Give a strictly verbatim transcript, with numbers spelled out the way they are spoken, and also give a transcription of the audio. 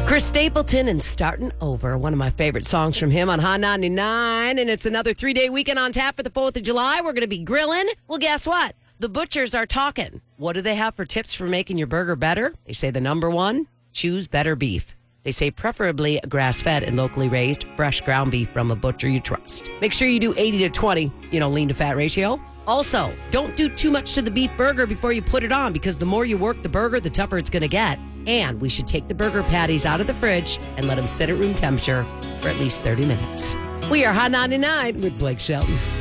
Chris Stapleton and Starting Over, one of my favorite songs from him on Hot ninety-nine. And it's another three-day weekend on tap for the fourth of July. We're going to be grilling. Well, guess what? The butchers are talking. What do they have for tips for making your burger better? They say the number one, choose better beef. They say preferably grass-fed and locally raised, fresh ground beef from a butcher you trust. Make sure you do eighty to twenty, you know, lean to fat ratio. Also, don't do too much to the beef burger before you put it on, because the more you work the burger, the tougher it's going to get. And we should take the burger patties out of the fridge and let them sit at room temperature for at least thirty minutes. We are Hot ninety-nine with Blake Shelton.